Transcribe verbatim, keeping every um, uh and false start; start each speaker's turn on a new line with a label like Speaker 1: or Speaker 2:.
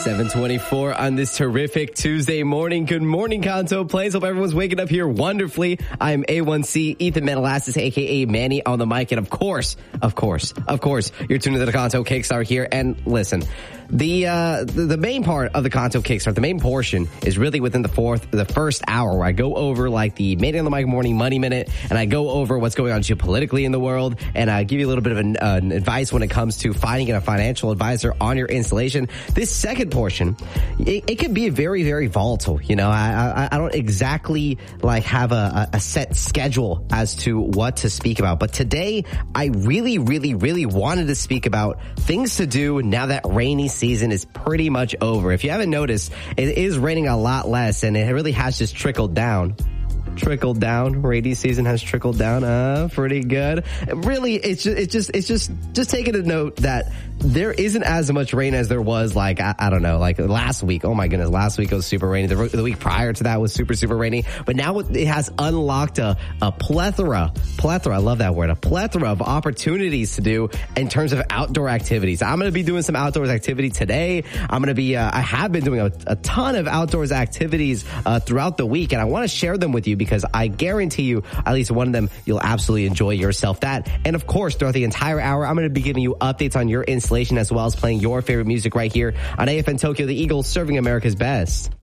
Speaker 1: seven twenty-four on this terrific Tuesday morning. Good morning, Kanto Plains. Hope everyone's waking up here wonderfully. I'm A one C, Ethan Metalassis, a k a. Manny on the mic. And of course, of course, of course, you're tuned to the Kanto Kickstart here. And listen, the, uh, the, the main part of the Kanto Kickstart, the main portion is really within the fourth, the first hour where I go over like the Manny on the mic morning money minute, and I go over what's going on geopolitically in the world, and I give you a little bit of an, uh, an advice when it comes to finding a financial advisor on your installation. This second portion, it, it can be very, very volatile. You know, I, I, I don't exactly like have a, a set schedule as to what to speak about, but today I really, really, really wanted to speak about things to do now that rainy season is pretty much over. If you haven't noticed, it is raining a lot less, and it really has just trickled down. Trickled down. Rainy season has trickled down. Uh, pretty good. Really, it's just, it's just, it's just, just taking a note that there isn't as much rain as there was, like, I, I don't know, like last week. Oh my goodness, last week was super rainy. The, the week prior to that was super, super rainy. But now it has unlocked a, a plethora, plethora, I love that word, a plethora of opportunities to do in terms of outdoor activities. I'm going to be doing some outdoors activity today. I'm going to be, uh, I have been doing a, a ton of outdoors activities uh, throughout the week, and I want to share them with you because I guarantee you at least one of them you'll absolutely enjoy yourself. That, and of course, throughout the entire hour, I'm going to be giving you updates on your installation as well as playing your favorite music right here on A F N Tokyo, the Eagles serving America's best.